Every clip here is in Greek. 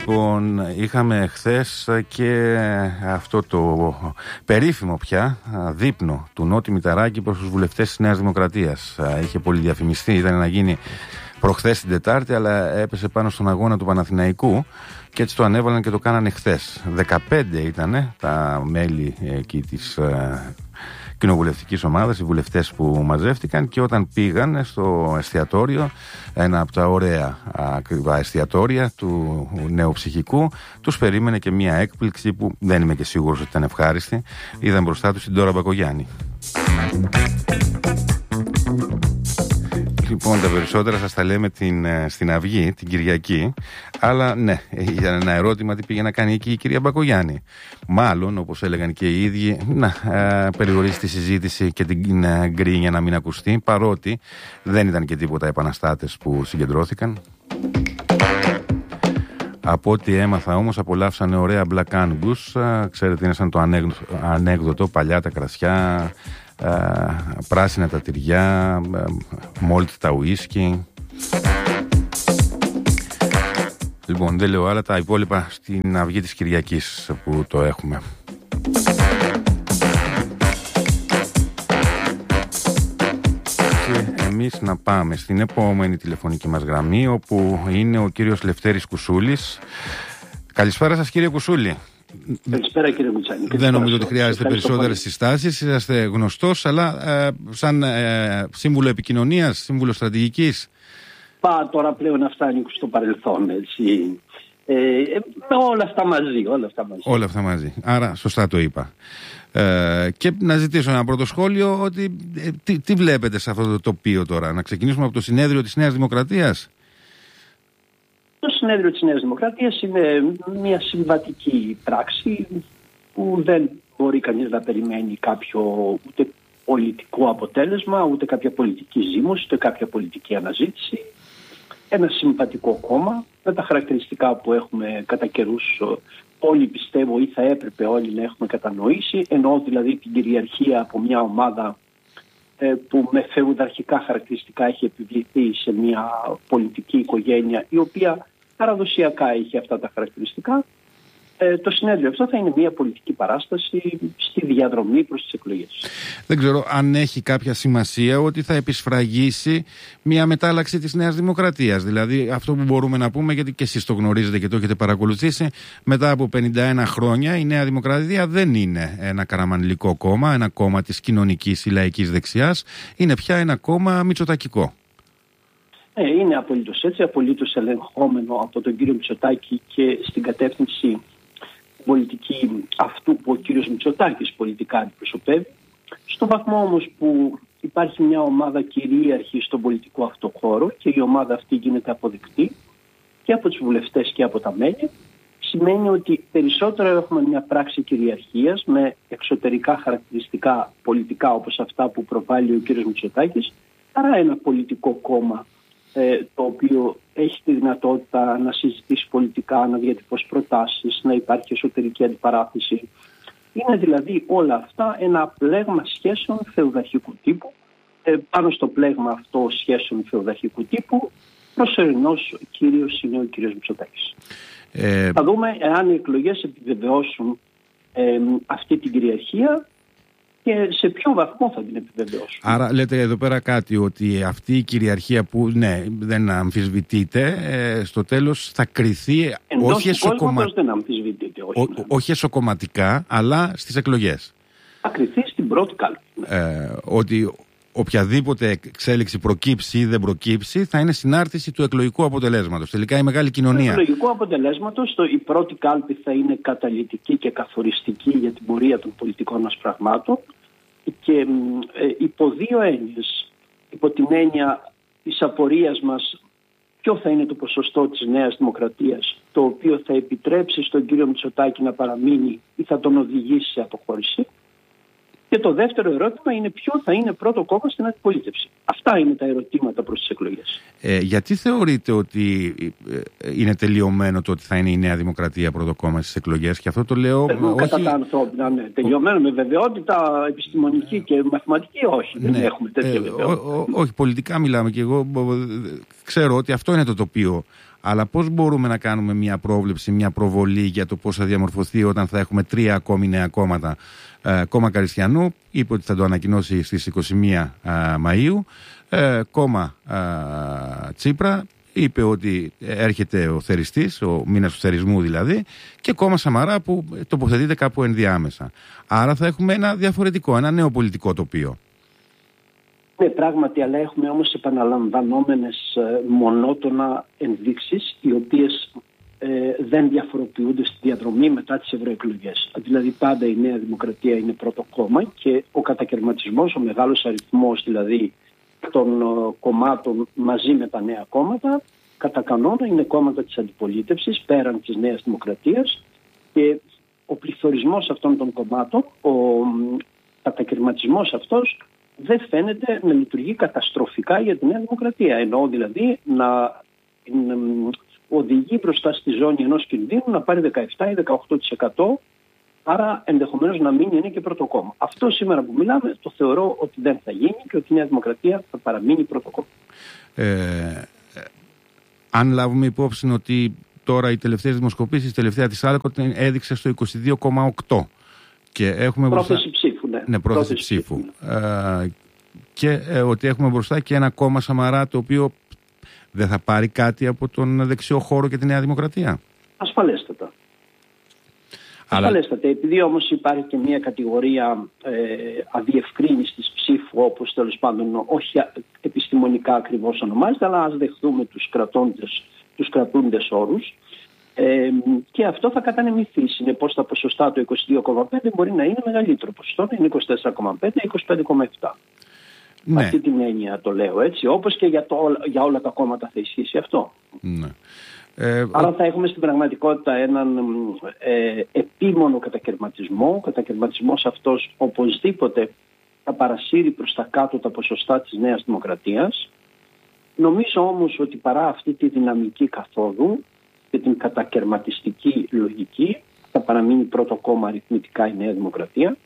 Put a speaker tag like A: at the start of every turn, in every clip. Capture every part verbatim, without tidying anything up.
A: Λοιπόν, είχαμε χθες και αυτό το περίφημο πια δείπνο του Νότι Μηταράκη προς τους βουλευτές της Νέας Δημοκρατίας. Είχε πολύ διαφημιστεί, ήταν να γίνει προχθές την Τετάρτη, αλλά έπεσε πάνω στον αγώνα του Παναθηναϊκού και έτσι το ανέβαλαν και το κάνανε χθες. δεκαπέντε ήτανε τα μέλη εκεί της κοινοβουλευτικής ομάδας, οι βουλευτές που μαζεύτηκαν, και όταν πήγαν στο εστιατόριο, ένα από τα ωραία ακριβά εστιατόρια του νεοψυχικού, τους περίμενε και μια έκπληξη που δεν είμαι και σίγουρος ότι ήταν ευχάριστη. Είδαν μπροστά τους την Ντόρα Μπακογιάννη. Λοιπόν, τα περισσότερα σας τα λέμε την, στην Αυγή, την Κυριακή. Αλλά ναι, για ένα ερώτημα τι πήγε να κάνει εκεί η κυρία Μπακογιάννη. Μάλλον, όπως έλεγαν και οι ίδιοι, να ε, περιορίσει τη συζήτηση και την ε, γκρίνια να μην ακουστεί, παρότι δεν ήταν και τίποτα επαναστάτες που συγκεντρώθηκαν. Από ό,τι έμαθα όμως, απολαύσανε ωραία Black Angus. Ε, ξέρετε, είναι σαν το ανέκδοτο, παλιά τα κρασιά, Uh, πράσινα τα τυριά, uh, μόλτ τα ουίσκι. Λοιπόν, δεν λέω άλλα, τα υπόλοιπα στην Αυγή της Κυριακής που το έχουμε. Και εμείς να πάμε στην επόμενη τηλεφωνική μας γραμμή, όπου είναι ο κύριος Λευτέρης Κουσούλης. Καλησπέρα σας, κύριε Κουσούλη.
B: Καλησπέρα, κύριε Μητσάνη.
A: Δεν νομίζω ότι χρειάζεται περισσότερες συστάσεις. Είσαστε γνωστός, αλλά ε, σαν ε, σύμβουλο επικοινωνίας, σύμβουλο στρατηγικής.
B: Πά, τώρα πλέον αυτά ανήκουν στο παρελθόν, έτσι. Ε, με όλα αυτά μαζί, όλα αυτά μαζί.
A: Όλα αυτά μαζί. Άρα, σωστά το είπα. Ε, και να ζητήσω ένα πρώτο σχόλιο, ότι ε, τι, τι βλέπετε σε αυτό το τοπίο τώρα. Να ξεκινήσουμε από το συνέδριο της Νέας Δημοκρατίας.
B: Το συνέδριο της Νέας Δημοκρατίας είναι μια συμβατική πράξη που δεν μπορεί κανείς να περιμένει κάποιο ούτε πολιτικό αποτέλεσμα, ούτε κάποια πολιτική ζήμωση, ούτε κάποια πολιτική αναζήτηση. Ένα συμβατικό κόμμα με τα χαρακτηριστικά που έχουμε κατά καιρούς όλοι, πιστεύω, ή θα έπρεπε όλοι να έχουμε κατανοήσει, εννοώ δηλαδή την κυριαρχία από μια ομάδα που με φεουδαρχικά χαρακτηριστικά έχει επιβληθεί σε μια πολιτική οικογένεια η οποία παραδοσιακά είχε αυτά τα χαρακτηριστικά. Ε, το συνέδριο αυτό θα είναι μια πολιτική παράσταση στη διαδρομή προς τις εκλογές.
A: Δεν ξέρω αν έχει κάποια σημασία ότι θα επισφραγίσει μια μετάλλαξη της Νέας Δημοκρατίας. Δηλαδή αυτό που μπορούμε να πούμε, γιατί και εσείς το γνωρίζετε και το έχετε παρακολουθήσει, μετά από πενήντα ένα χρόνια η Νέα Δημοκρατία δεν είναι ένα καραμανλικό κόμμα, ένα κόμμα της κοινωνικής ή λαϊκής δεξιάς, είναι πια ένα κόμμα μητσοτακικό.
B: Ε, είναι απολύτως έτσι, απολύτως ελεγχόμενο από τον κύριο Μητσοτάκη και στην κατεύθυνση πολιτική αυτού που ο κύριος Μητσοτάκης πολιτικά αντιπροσωπεύει. Στο βαθμό όμως που υπάρχει μια ομάδα κυρίαρχη στον πολιτικό αυτό χώρο και η ομάδα αυτή γίνεται αποδεκτή και από τους βουλευτές και από τα μέλη, σημαίνει ότι περισσότερο έχουμε μια πράξη κυριαρχίας με εξωτερικά χαρακτηριστικά πολιτικά όπως αυτά που προβάλλει ο κύριος Μητσοτάκης, παρά ένα πολιτικό κόμμα το οποίο έχει τη δυνατότητα να συζητήσει πολιτικά, να διατυπώσει προτάσεις, να υπάρχει εσωτερική αντιπαράθεση. Είναι δηλαδή όλα αυτά ένα πλέγμα σχέσεων φεουδαρχικού τύπου. Ε, πάνω στο πλέγμα αυτό σχέσεων φεουδαρχικού τύπου προσωρινός κύριος είναι ο κύριος Μητσοτάκης. Ε... Θα δούμε εάν οι εκλογές επιβεβαιώσουν ε, αυτή την κυριαρχία και σε ποιο βαθμό θα την επιβεβαιώσουν. Άρα
A: λέτε εδώ πέρα κάτι, ότι αυτή η κυριαρχία που ναι, δεν αμφισβητείται, ε, στο τέλος θα κριθεί όχι, εσωκομμα...
B: δεν αμφισβητείται, όχι,
A: Ό, ναι. όχι εσωκομματικά, αλλά στις εκλογές.
B: Θα κριθεί στην πρώτη κάλπη.
A: Ε, ότι οποιαδήποτε εξέλιξη προκύψει ή δεν προκύψει θα είναι συνάρτηση του εκλογικού αποτελέσματος. Τελικά η μεγάλη κοινωνία.
B: Του εκλογικού αποτελέσματος, το, η πρώτη κάλπη θα είναι καταλυτική και καθοριστική για την πορεία των πολιτικών μας πραγμάτων και ε, υπό δύο έννοιες. Υπό την έννοια της απορίας μας ποιο θα είναι το ποσοστό της Νέας Δημοκρατίας, το οποίο θα επιτρέψει στον κύριο Μητσοτάκη να παραμείνει ή θα τον οδηγήσει σε αποχώρηση. Και το δεύτερο ερώτημα είναι ποιο θα είναι πρώτο κόμμα στην αντιπολίτευση. Αυτά είναι τα ερωτήματα προς τις εκλογές.
A: Ε, γιατί θεωρείτε ότι είναι τελειωμένο το ότι θα είναι η Νέα Δημοκρατία πρώτο κόμμα στις εκλογές? Και αυτό το λέω
B: ε,
A: όχι...
B: Κατά τα ανθρώπινα, ναι. Τελειωμένο με βεβαιότητα επιστημονική και μαθηματική, όχι. Ναι. Δεν έχουμε τέτοια ε, βεβαιότητα.
A: Ό, ό, όχι, πολιτικά μιλάμε και εγώ ξέρω ότι αυτό είναι το τοπίο Αλλά πώς μπορούμε να κάνουμε μια πρόβλεψη, μια προβολή για το πώς θα διαμορφωθεί όταν θα έχουμε τρία ακόμη νέα κόμματα? Ε, κόμμα Καριστιανού είπε ότι θα το ανακοινώσει στις είκοσι μία Μαΐου. Ε, κόμμα ε, Τσίπρα είπε ότι έρχεται ο θεριστής, ο μήνας του θερισμού δηλαδή, και κόμμα Σαμαρά που τοποθετείται κάπου ενδιάμεσα. Άρα θα έχουμε ένα διαφορετικό, ένα νέο πολιτικό τοπίο.
B: Ναι, πράγματι, αλλά έχουμε όμως επαναλαμβανόμενες μονότονα ενδείξεις, οι οποίες ε, δεν διαφοροποιούνται στη διαδρομή μετά τις ευρωεκλογές. Δηλαδή πάντα η Νέα Δημοκρατία είναι πρώτο κόμμα και ο κατακαιρματισμός, ο μεγάλος αριθμός δηλαδή των uh, κομμάτων μαζί με τα νέα κόμματα, κατά κανόνα είναι κόμματα της αντιπολίτευσης πέραν της Νέας Δημοκρατίας, και ο πληθωρισμός αυτών των κομμάτων, ο um, κατακαιρματισμός αυτός δεν φαίνεται να λειτουργεί καταστροφικά για τη Νέα Δημοκρατία. Εννοώ δηλαδή να um, οδηγεί μπροστά στη ζώνη ενός κινδύνου να πάρει δεκαεπτά ή δεκαοκτώ τοις εκατό, άρα ενδεχομένως να μην είναι και πρώτο κόμμα. Αυτό σήμερα που μιλάμε το θεωρώ ότι δεν θα γίνει και ότι η Νέα Δημοκρατία θα παραμείνει πρώτο κόμμα. Ε,
A: ε, αν λάβουμε υπόψη ότι τώρα οι τελευταίες δημοσκοπήσεις, η τελευταία της Άλκοτ έδειξε στο είκοσι δύο κόμμα οκτώ. Και έχουμε
B: πρόθεση
A: μπροστά...
B: ψήφου, ναι.
A: Ναι, πρόθεση ψήφου. ψήφου. Ε, και ε, ότι έχουμε μπροστά και ένα κόμμα Σαμαρά το οποίο δεν θα πάρει κάτι από τον δεξιό χώρο και τη Νέα Δημοκρατία.
B: Ασφαλέστατα.
A: Αλλά...
B: Ασφαλέστατα. Επειδή όμως υπάρχει και μια κατηγορία ε, αδιευκρίνησης ψήφου, όπως τέλος πάντων όχι επιστημονικά ακριβώς ονομάζεται, αλλά ας δεχθούμε τους κρατώντες, τους κρατούντες όρους, ε, και αυτό θα κατανεμηθεί. Συνεπώς τα ποσοστά του είκοσι δύο κόμμα πέντε μπορεί να είναι μεγαλύτερο ποσοστό, είναι είκοσι τέσσερα κόμμα πέντε, είκοσι πέντε κόμμα επτά. Ναι. Αυτή την έννοια το λέω έτσι, όπως και για, το, για όλα τα κόμματα θα ισχύσει αυτό.
A: Ναι. Ε,
B: Άρα θα έχουμε στην πραγματικότητα έναν ε, επίμονο κατακαιρματισμό. Ο κατακαιρματισμός αυτός οπωσδήποτε θα παρασύρει προς τα κάτω τα ποσοστά της Νέας Δημοκρατίας. Νομίζω όμως ότι παρά αυτή τη δυναμική καθόδου και την κατακαιρματιστική λογική θα παραμείνει πρώτο κόμμα αριθμητικά η Νέα Δημοκρατία,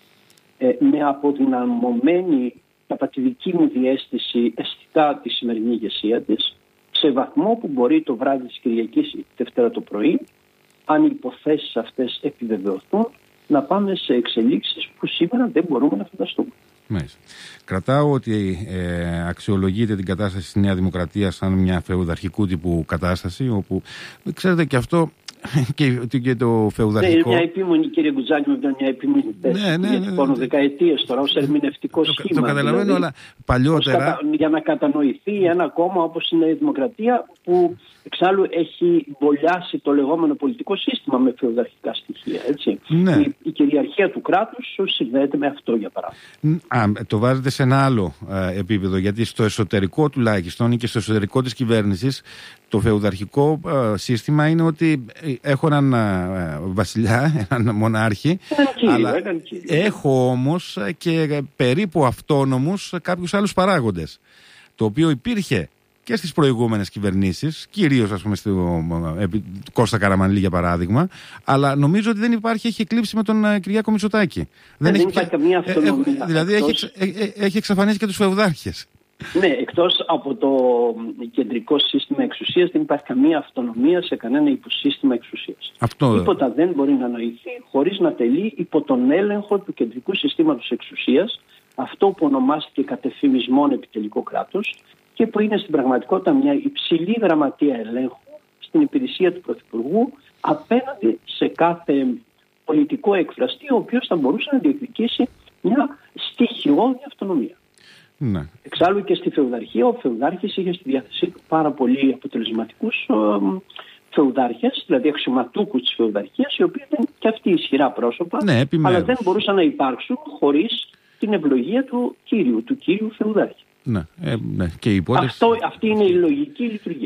B: ε, με αποδυναμωμένη κατά τη δική μου διαίσθηση αισθητά τη σημερινή ηγεσία της, σε βαθμό που μπορεί το βράδυ της Κυριακής ή Δευτέρα το πρωί, αν οι υποθέσεις αυτές επιβεβαιωθούν, να πάμε σε εξελίξεις που σήμερα δεν μπορούμε να φανταστούμε.
A: Μάλιστα. Κρατάω ότι ε, αξιολογείται την κατάσταση στη Νέα Δημοκρατία σαν μια φεουδαρχικού τύπου κατάσταση, όπου ξέρετε και αυτό και, και το φεουδαρχικό.
B: Ναι, είναι μια επίμονη, κύριε Γκουτζάκη, με μια επίμονη θέση.
A: Ναι, ναι, ναι, ναι, ναι.
B: Πάνω δεκαετίες τώρα ως ερμηνευτικό
A: το,
B: σχήμα.
A: Το καταλαβαίνω, δηλαδή, αλλά παλιότερα.
B: Κατα... Για να κατανοηθεί ένα κόμμα όπως είναι η Δημοκρατία, που εξάλλου έχει μπολιάσει το λεγόμενο πολιτικό σύστημα με φεουδαρχικά στοιχεία. Έτσι.
A: Ναι.
B: Η, η κυριαρχία του κράτους συνδέεται με αυτό, για παράδειγμα.
A: Α, το βάζετε σε ένα άλλο ε, επίπεδο, γιατί στο εσωτερικό τουλάχιστον ή και στο εσωτερικό της κυβέρνησης, το φεουδαρχικό ε, σύστημα είναι ότι έχω έναν ε, βασιλιά, έναν μονάρχη,
B: κύριο,
A: αλλά
B: κύριο.
A: έχω όμως και περίπου αυτόνομους κάποιους άλλους παράγοντες, το οποίο υπήρχε και στις προηγούμενες κυβερνήσεις, κυρίως ας πούμε στο Κώστα Καραμανλή για παράδειγμα, αλλά νομίζω ότι δεν υπάρχει, έχει εκλείψει με τον Κυριάκο Μητσοτάκη.
B: Δεν, δεν έχει υπάρχει καμία αυτονομία.
A: Ε, δηλαδή
B: εκτός...
A: έχει, εξ, έχει εξαφανίσει και τους φεουδάρχες.
B: Ναι, εκτός από το κεντρικό σύστημα εξουσίας δεν υπάρχει καμία αυτονομία σε κανένα υποσύστημα εξουσίας.
A: Αυτό...
B: Τίποτα δεν μπορεί να νοηθεί χωρίς να τελεί υπό τον έλεγχο του κεντρικού συστήματος εξουσίας, αυτό που ονομάστηκε κατεφημισμόν επιτελικό κράτος και που είναι στην πραγματικότητα μια υψηλή γραμματεία ελέγχου στην υπηρεσία του Πρωθυπουργού απέναντι σε κάθε πολιτικό εκφραστή, ο οποίος θα μπορούσε να διεκδικήσει μια στοιχειώδη αυτονομία.
A: Ναι.
B: Εξάλλου και στη φεουδαρχία, ο φεουδάρχης είχε στη διάθεσή του πάρα πολύ αποτελεσματικούς ε, φεουδάρχες, δηλαδή αξιωματούχους της φεουδαρχίας, οι οποίοι ήταν και αυτοί ισχυρά πρόσωπα,
A: ναι,
B: αλλά δεν μπορούσαν να υπάρξουν χωρίς την ευλογία του κύριου, του κύριου φεουδάρχη.
A: Ναι, ε, ναι. Και η υπόθεση...
B: Αυτό, αυτή είναι η λογική λειτουργία.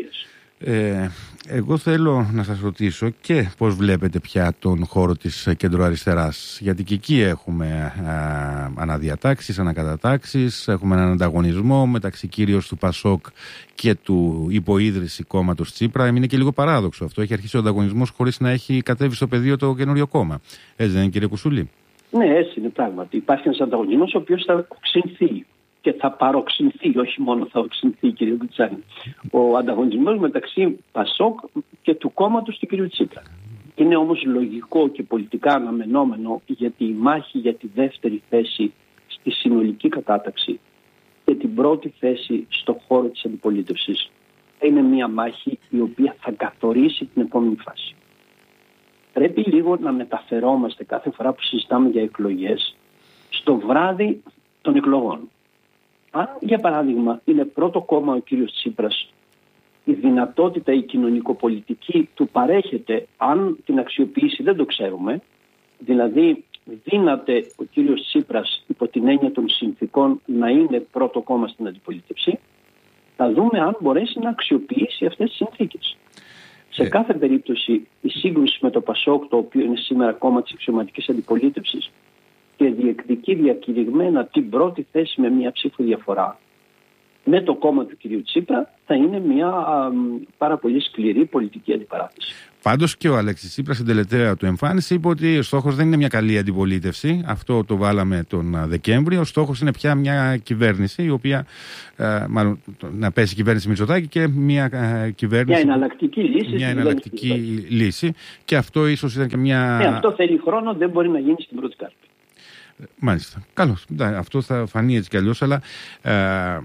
A: Ε, εγώ θέλω να σας ρωτήσω και πώς βλέπετε πια τον χώρο της κεντροαριστεράς, γιατί και εκεί έχουμε α, αναδιατάξεις, ανακατατάξεις, έχουμε έναν ανταγωνισμό μεταξύ κυρίως του Πασόκ και του υποίδρυση κόμματος Τσίπρα. Είναι και λίγο παράδοξο αυτό, έχει αρχίσει ο ανταγωνισμός χωρίς να έχει κατέβει στο πεδίο το καινούριο κόμμα. Έτσι δεν είναι, κύριε Κουσούλη?
B: Ναι, έτσι είναι πράγματι. Υπάρχει ένας ανταγωνισμός ο οποίος θα οξυνθεί. και θα παροξυνθεί, όχι μόνο θα οξυνθεί, κύριε Κουτσάνη, ο ανταγωνισμός μεταξύ Πασόκ και του κόμματος του κύριου Τσίπρα. Είναι όμως λογικό και πολιτικά αναμενόμενο, γιατί η μάχη για τη δεύτερη θέση στη συνολική κατάταξη και την πρώτη θέση στο χώρο της αντιπολίτευσης είναι μια μάχη η οποία θα καθορίσει την επόμενη φάση. Πρέπει λίγο να μεταφερόμαστε κάθε φορά που συζητάμε για εκλογές στο βράδυ των εκλογών. Αν, για παράδειγμα, είναι πρώτο κόμμα ο κύριος Τσίπρας, η δυνατότητα η κοινωνικοπολιτική του παρέχεται, αν την αξιοποιήσει δεν το ξέρουμε, δηλαδή δύναται ο κύριος Τσίπρας υπό την έννοια των συνθήκων να είναι πρώτο κόμμα στην αντιπολίτευση, θα δούμε αν μπορέσει να αξιοποιήσει αυτές τις συνθήκες. Σε ε. κάθε περίπτωση η σύγκρουση με το Πασόκ, το οποίο είναι σήμερα κόμμα της αξιωματικής αντιπολίτευσης και διεκδικεί διακηρυγμένα την πρώτη θέση με μια ψήφο διαφορά με το κόμμα του κυρίου Τσίπρα, θα είναι μια α, πάρα πολύ σκληρή πολιτική αντιπαράθεση.
A: Πάντως και ο Αλέξης Τσίπρας στην τελευταία του εμφάνιση είπε ότι ο στόχος δεν είναι μια καλή αντιπολίτευση. Αυτό το βάλαμε τον Δεκέμβριο. Ο στόχος είναι πια μια κυβέρνηση, η οποία ε, μάλλον να πέσει η κυβέρνηση Μητσοτάκη και μια ε, κυβέρνηση.
B: Μια εναλλακτική λύση.
A: Μια εναλλακτική λύση. Και αυτό ίσως ήταν και μια.
B: Ναι, αυτό θέλει χρόνο, δεν μπορεί να γίνει στην πρώτη κάρπη.
A: Μάλιστα. Καλώς. Αυτό θα φανεί έτσι κι αλλιώς, αλλά. Ε,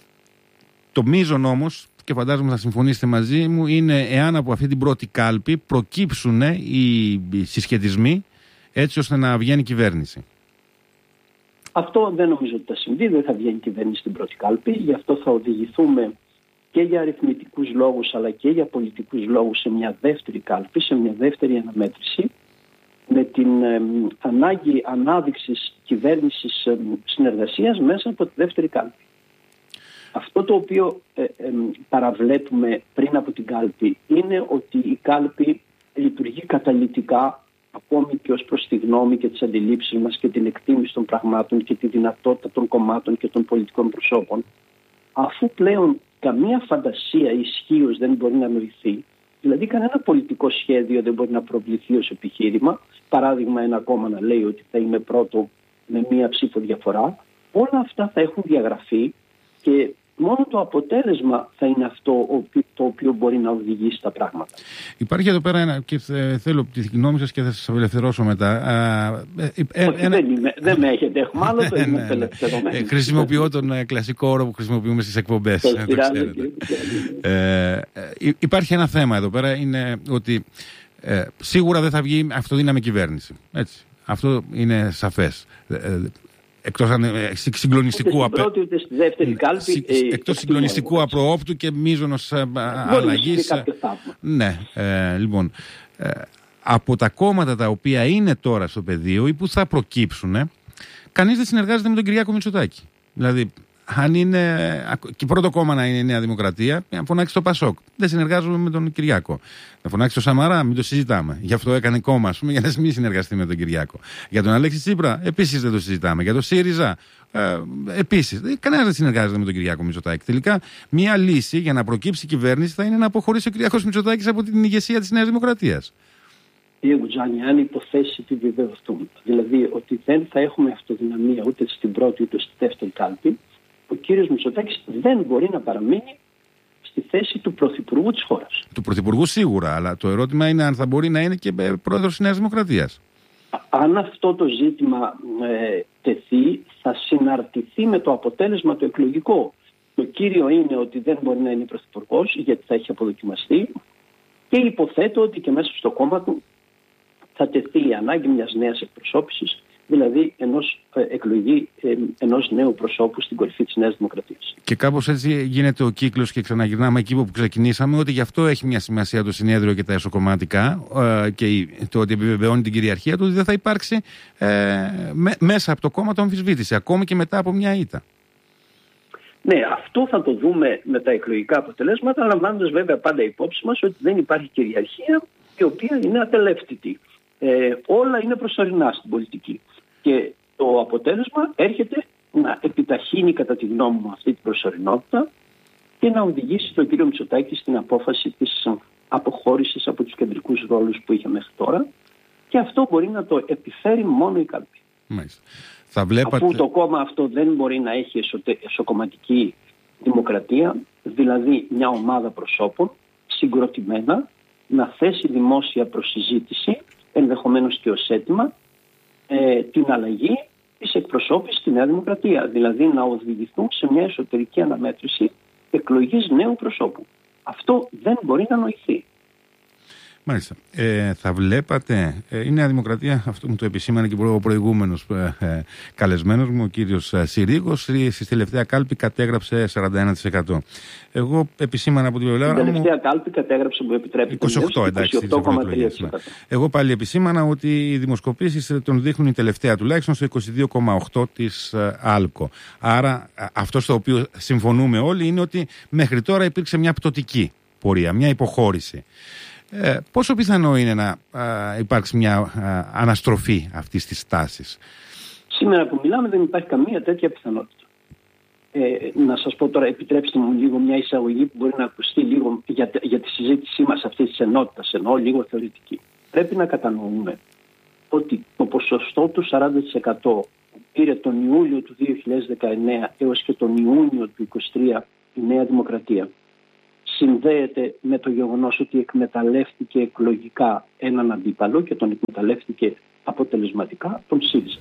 A: Το μείζον όμως, και φαντάζομαι θα συμφωνήσετε μαζί μου, είναι εάν από αυτή την πρώτη κάλπη προκύψουν οι συσχετισμοί έτσι ώστε να βγαίνει κυβέρνηση.
B: Αυτό δεν νομίζω ότι θα συμβεί, δεν θα βγαίνει κυβέρνηση στην πρώτη κάλπη, γι' αυτό θα οδηγηθούμε και για αριθμητικούς λόγους αλλά και για πολιτικούς λόγους σε μια δεύτερη κάλπη, σε μια δεύτερη αναμέτρηση, με την ε, ανάγκη ανάδειξης κυβέρνησης ε, συνεργασίας μέσα από τη δεύτερη κάλπη. Αυτό το οποίο ε, ε, παραβλέπουμε πριν από την κάλπη είναι ότι η κάλπη λειτουργεί καταλυτικά ακόμη και ως προς τη γνώμη και τις αντιλήψεις μας και την εκτίμηση των πραγμάτων και τη δυνατότητα των κομμάτων και των πολιτικών προσώπων, αφού πλέον καμία φαντασία ισχύως δεν μπορεί να νοηθεί, δηλαδή κανένα πολιτικό σχέδιο δεν μπορεί να προβληθεί ως επιχείρημα, παράδειγμα ένα κόμμα να λέει ότι θα είμαι πρώτο με μία ψήφο διαφορά, όλα αυτά θα έχουν διαγραφεί και μόνο το αποτέλεσμα θα είναι αυτό το οποίο μπορεί να οδηγήσει τα πράγματα.
A: Υπάρχει εδώ πέρα ένα, και θέλω τη γνώμη σας και θα σας απελευθερώσω μετά.
B: Όχι, ένα... δεν, είμαι, δεν με έχετε εχμάλωτο, είμαι απελευθερωμένος.
A: Χρησιμοποιώ τον κλασικό όρο που χρησιμοποιούμε στις εκπομπές. ε, υπάρχει ένα θέμα εδώ πέρα, είναι ότι ε, σίγουρα δεν θα βγει αυτοδύναμη κυβέρνηση. Έτσι. Αυτό είναι σαφές. Εκτός συγκλονιστικού, απε...
B: πρώτη, ούτε στη δεύτερη κάλπη,
A: ε, εκτός συγκλονιστικού απροόπτου και μείζωνος αλλαγής. Ναι, ε, λοιπόν, ε, από τα κόμματα τα οποία είναι τώρα στο πεδίο ή που θα προκύψουν, κανείς δεν συνεργάζεται με τον Κυριάκο Μητσοτάκη. Δηλαδή, αν είναι και πρώτο κόμμα να είναι η Νέα Δημοκρατία, να φωνάξει το Πασόκ. Δεν συνεργάζομαι με τον Κυριάκο. Να φωνάξει το Σαμαρά, μην το συζητάμε. Γι' αυτό έκανε κόμμα, ας πούμε, για να μην συνεργαστεί με τον Κυριάκο. Για τον Αλέξη Τσίπρα, επίσης δεν το συζητάμε. Για τον ΣΥΡΙΖΑ, ε, επίσης. Κανένας δεν συνεργάζεται με τον Κυριάκο Μητσοτάκη. Τελικά, μία λύση για να προκύψει κυβέρνηση θα είναι να αποχωρήσει ο Κυριάκος Μητσοτάκης από την ηγεσία της Νέας Δημοκρατίας.
B: Κύριε Γκουτζάνη, αν υποθέσεις επιβεβαιωθούν, δηλαδή ότι δεν θα έχουμε αυτοδυναμία ούτε στην πρώτη ούτε στη δεύτερη κάλπη, ο κύριος Μητσοτάκης δεν μπορεί να παραμείνει στη θέση του Πρωθυπουργού της χώρας.
A: Του Πρωθυπουργού σίγουρα, αλλά το ερώτημα είναι αν θα μπορεί να είναι και πρόεδρος της Νέας Δημοκρατίας.
B: Αν αυτό το ζήτημα ε, τεθεί, θα συναρτηθεί με το αποτέλεσμα το εκλογικό. Το κύριο είναι ότι δεν μπορεί να είναι πρωθυπουργός, γιατί θα έχει αποδοκιμαστεί, και υποθέτω ότι και μέσα στο κόμμα του θα τεθεί η ανάγκη μιας νέας εκπροσώπησης, δηλαδή ενός ε, εκλογή ε, ενός νέου προσώπου στην κορυφή της Νέας Δημοκρατίας.
A: Και κάπως έτσι γίνεται ο κύκλος και ξαναγυρνάμε εκεί που ξεκινήσαμε, ότι γι' αυτό έχει μια σημασία το συνέδριο και τα εσωκομματικά ε, και το ότι επιβεβαιώνει την κυριαρχία του, ότι δεν θα υπάρξει ε, με, μέσα από το κόμμα το αμφισβήτηση, ακόμη και μετά από μια ήττα.
B: Ναι, αυτό θα το δούμε με τα εκλογικά αποτελέσματα, λαμβάνοντας βέβαια πάντα υπόψη μας ότι δεν υπάρχει κυριαρχία η οποία είναι ατελεύτητη. Ε, όλα είναι προσωρινά στην πολιτική. Και το αποτέλεσμα έρχεται να επιταχύνει κατά τη γνώμη μου αυτή την προσωρινότητα και να οδηγήσει τον κύριο Μητσοτάκη στην απόφαση της αποχώρησης από τους κεντρικούς ρόλους που είχε μέχρι τώρα, και αυτό μπορεί να το επιφέρει μόνο η κάλπη.
A: Μάλιστα. Θα βλέπατε...
B: Αφού το κόμμα αυτό δεν μπορεί να έχει εσωτε... εσωκομματική δημοκρατία, δηλαδή μια ομάδα προσώπων συγκροτημένα να θέσει δημόσια προσυζήτηση, ενδεχομένως και ως αίτημα, ε, την αλλαγή της εκπροσώπησης στη Νέα Δημοκρατία. Δηλαδή να οδηγηθούν σε μια εσωτερική αναμέτρηση εκλογής νέου προσώπου. Αυτό δεν μπορεί να νοηθεί.
A: Μάλιστα. Ε, θα βλέπατε, ε, η Νέα Δημοκρατία, αυτό μου το επισήμανε και ο προηγούμενος ε, ε, καλεσμένος μου, ο κύριος Συρίγος, στη τελευταία κάλπη κατέγραψε σαράντα ένα τοις εκατό. Εγώ επισήμανα από την πλευρά μου.
B: Στην τελευταία κάλπη κατέγραψε, μου επιτρέπετε.
A: είκοσι οκτώ, εντάξει. είκοσι οκτώ κόμμα τρία τοις εκατό. Εγώ πάλι επισήμανα ότι οι δημοσκοπήσεις τον δείχνουν η τελευταία τουλάχιστον στο είκοσι δύο κόμμα οκτώ της ΑΛΚΟ. Άρα αυτό στο οποίο συμφωνούμε όλοι είναι ότι μέχρι τώρα υπήρξε μια πτωτική πορεία, μια υποχώρηση. Ε, πόσο πιθανό είναι να α, υπάρξει μια α, αναστροφή αυτής της τάσης?
B: Σήμερα που μιλάμε δεν υπάρχει καμία τέτοια πιθανότητα. Ε, να σας πω τώρα, επιτρέψτε μου λίγο μια εισαγωγή που μπορεί να ακουστεί λίγο για, για τη συζήτησή μας αυτής της ενότητας, εννοώ λίγο θεωρητική. Πρέπει να κατανοούμε ότι το ποσοστό του σαράντα τοις εκατό που πήρε τον Ιούλιο του δύο χιλιάδες δεκαεννέα έως και τον Ιούνιο του είκοσι τρία η Νέα Δημοκρατία, συνδέεται με το γεγονός ότι εκμεταλλεύτηκε εκλογικά έναν αντίπαλο και τον εκμεταλλεύτηκε αποτελεσματικά τον ΣΥΡΙΖΑ.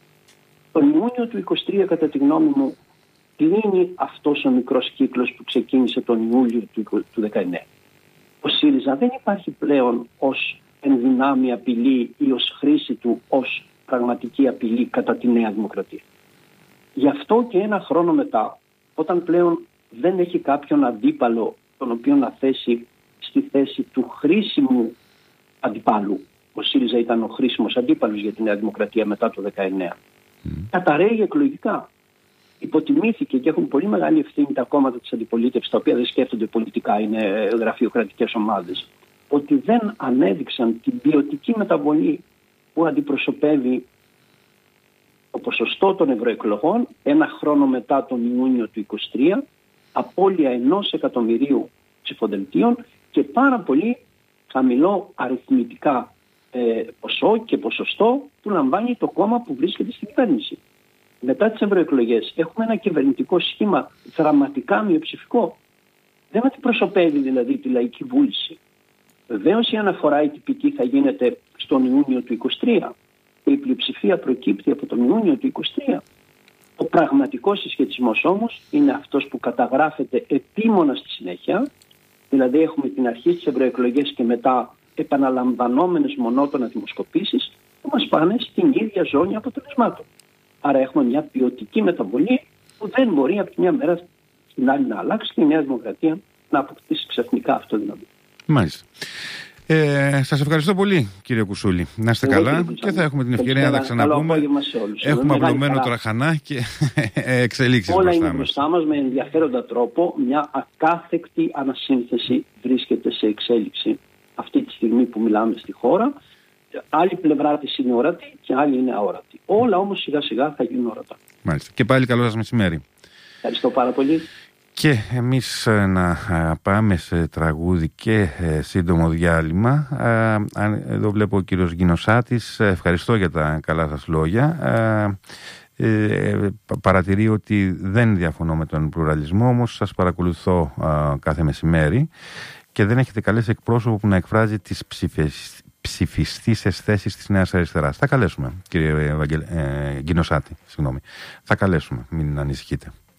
B: Τον Ιούνιο του είκοσι τρία, κατά τη γνώμη μου, κλείνει αυτός ο μικρός κύκλος που ξεκίνησε τον Ιούλιο του δεκαεννέα. Ο ΣΥΡΙΖΑ δεν υπάρχει πλέον ως ενδυνάμει απειλή ή ως χρήση του ως πραγματική απειλή κατά τη Νέα Δημοκρατία. Γι' αυτό και ένα χρόνο μετά, όταν πλέον δεν έχει κάποιον αντίπαλο τον οποίο να θέσει στη θέση του χρήσιμου αντιπάλου. Ο ΣΥΡΙΖΑ ήταν ο χρήσιμος αντίπαλος για τη Νέα Δημοκρατία μετά το δεκαεννέα. Mm. Καταραίει εκλογικά. Υποτιμήθηκε και έχουν πολύ μεγάλη ευθύνη τα κόμματα της αντιπολίτευσης, τα οποία δεν σκέφτονται πολιτικά, είναι γραφειοκρατικές ομάδες, ότι δεν ανέδειξαν την ποιοτική μεταβολή που αντιπροσωπεύει το ποσοστό των ευρωεκλογών ένα χρόνο μετά τον Ιούνιο του είκοσι τρία, απώλεια ενός εκατομμυρίου ψηφοδελτίων και πάρα πολύ χαμηλό αριθμητικά ε, ποσό και ποσοστό που λαμβάνει το κόμμα που βρίσκεται στην κυβέρνηση. Μετά τις ευρωεκλογές έχουμε ένα κυβερνητικό σχήμα δραματικά μειοψηφικό. Δεν αντιπροσωπεύει δηλαδή τη λαϊκή βούληση. Βεβαίως η αναφορά η τυπική θα γίνεται στον Ιούνιο του είκοσι τρία. Η πλειοψηφία προκύπτει από τον Ιούνιο του είκοσι τρία. Ο πραγματικός συσχετισμός όμως είναι αυτός που καταγράφεται επίμονα στη συνέχεια. Δηλαδή έχουμε την αρχή στις ευρωεκλογές και μετά επαναλαμβανόμενες μονότονα δημοσκοπήσεις που μας πάνε στην ίδια ζώνη αποτελεσμάτων. Άρα έχουμε μια ποιοτική μεταβολή που δεν μπορεί από τη μια μέρα στην άλλη να αλλάξει και η Νέα Δημοκρατία να αποκτήσει ξαφνικά αυτό δυνατό.
A: Μάλιστα. Ε, σας ευχαριστώ πολύ, κύριε Κουσούλη. Να είστε καλά κύριε και θα έχουμε την ευκαιρία να τα ξαναπούμε. Έχουμε απλωμένο τραχανά και εξελίξεις
B: όλα
A: μπροστά
B: είναι μπροστά μας με ενδιαφέροντα τρόπο. Μια ακάθεκτη ανασύνθεση βρίσκεται σε εξέλιξη αυτή τη στιγμή που μιλάμε στη χώρα. Άλλη πλευρά της είναι ορατή και άλλη είναι αόρατη. Όλα όμως σιγά σιγά θα γίνουν ορατά.
A: Μάλιστα. Και πάλι καλό σας μεσημέρι.
B: Ευχαριστώ πάρα πολύ.
A: Και εμείς να πάμε σε τραγούδι και σύντομο διάλειμμα. Εδώ βλέπω ο κύριος Γκινοσάτης. Ευχαριστώ για τα καλά σας λόγια. Παρατηρεί ότι δεν διαφωνώ με τον πλουραλισμό, όμως σας παρακολουθώ κάθε μεσημέρι και δεν έχετε καλέσει εκπρόσωπο που να εκφράζει τις ψηφες ψηφιστήσεις θέσεις της Νέας Αριστεράς. Θα καλέσουμε, κύριε Γκινοσάτη, συγγνώμη. Θα καλέσουμε, μην ανησυχείτε.